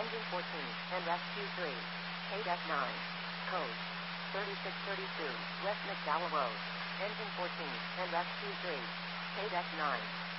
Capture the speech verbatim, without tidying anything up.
Engine fourteen, and rescue three. K nine. Code thirty-six thirty-two, West McDowell Road. Engine fourteen, and rescue three. K nine.